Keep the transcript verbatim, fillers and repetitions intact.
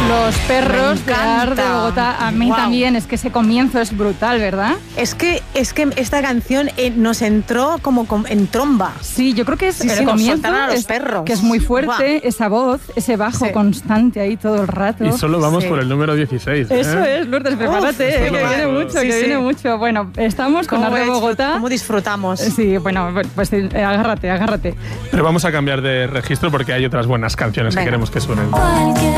Los perros de Ar de Bogotá. A mí wow. también, es que ese comienzo es brutal, ¿verdad? Es que, es que esta canción eh, nos entró como con, en tromba. Sí, yo creo que es sí, el sí, comienzo a los es, perros. que es muy fuerte, wow. esa voz, ese bajo sí. constante ahí todo el rato. Y solo vamos sí. por el número dieciséis. ¿eh? Eso es, Lourdes, prepárate, Uf, eh, que viene mucho, sí, que sí. viene mucho. Bueno, estamos con Ar de Bogotá. ¿Cómo disfrutamos? Sí, bueno, pues eh, agárrate, agárrate. Pero vamos a cambiar de registro porque hay otras buenas canciones Venga. que queremos que suenen.